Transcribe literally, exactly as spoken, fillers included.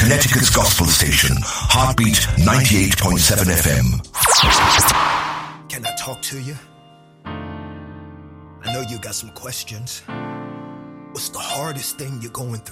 Connecticut's gospel station, Heartbeat ninety-eight point seven F M. Can I talk to you? I know you got some questions. What's the hardest thing you're going through?